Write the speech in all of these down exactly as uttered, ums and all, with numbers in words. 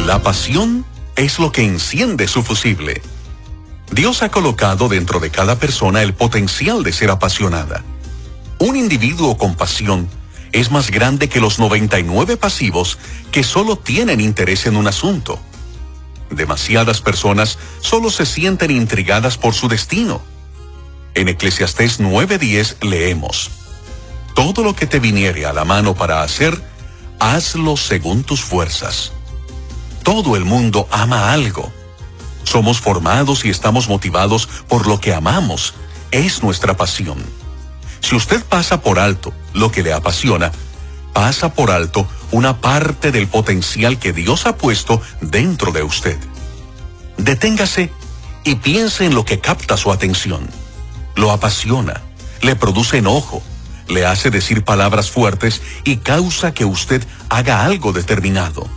La pasión es lo que enciende su fusible. Dios ha colocado dentro de cada persona el potencial de ser apasionada. Un individuo con pasión es más grande que los noventa y nueve pasivos que solo tienen interés en un asunto. Demasiadas personas solo se sienten intrigadas por su destino. En Eclesiastés nueve diez leemos: todo lo que te viniere a la mano para hacer, hazlo según tus fuerzas. Todo el mundo ama algo. Somos formados y estamos motivados por lo que amamos. Es nuestra pasión. Si usted pasa por alto lo que le apasiona, pasa por alto una parte del potencial que Dios ha puesto dentro de usted. Deténgase y piense en lo que capta su atención. Lo apasiona, le produce enojo, le hace decir palabras fuertes y causa que usted haga algo determinado.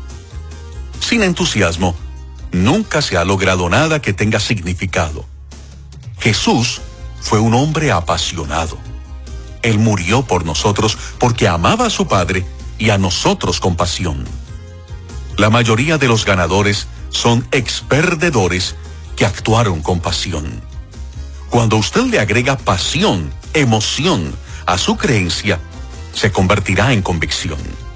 Sin entusiasmo, nunca se ha logrado nada que tenga significado. Jesús fue un hombre apasionado. Él murió por nosotros porque amaba a su Padre y a nosotros con pasión. La mayoría de los ganadores son experdedores que actuaron con pasión. Cuando usted le agrega pasión, emoción a su creencia, se convertirá en convicción.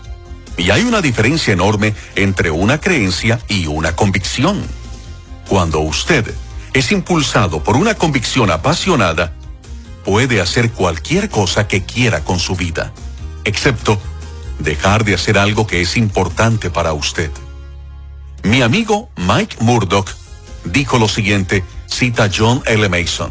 Y hay una diferencia enorme entre una creencia y una convicción. Cuando usted es impulsado por una convicción apasionada, puede hacer cualquier cosa que quiera con su vida, excepto dejar de hacer algo que es importante para usted. Mi amigo Mike Murdock dijo lo siguiente, cita John L. Mason: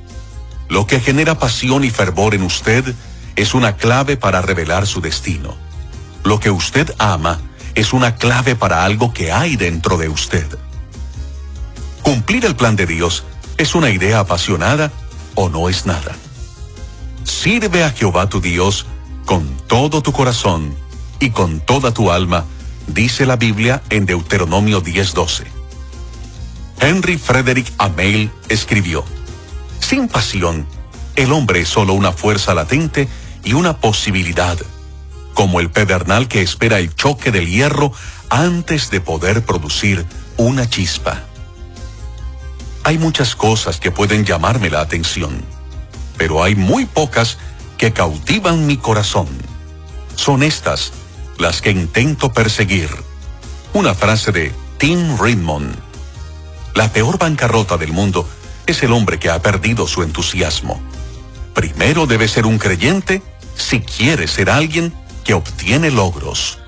lo que genera pasión y fervor en usted es una clave para revelar su destino. Lo que usted ama es una clave para algo que hay dentro de usted. Cumplir el plan de Dios es una idea apasionada o no es nada. Sirve a Jehová tu Dios con todo tu corazón y con toda tu alma, dice la Biblia en Deuteronomio diez doce. Henry Frederick Amell escribió: sin pasión, el hombre es solo una fuerza latente y una posibilidad, como el pedernal que espera el choque del hierro antes de poder producir una chispa. Hay muchas cosas que pueden llamarme la atención, pero hay muy pocas que cautivan mi corazón. Son estas las que intento perseguir. Una frase de Tim Redmond: la peor bancarrota del mundo es el hombre que ha perdido su entusiasmo. Primero debe ser un creyente si quiere ser alguien que obtiene logros.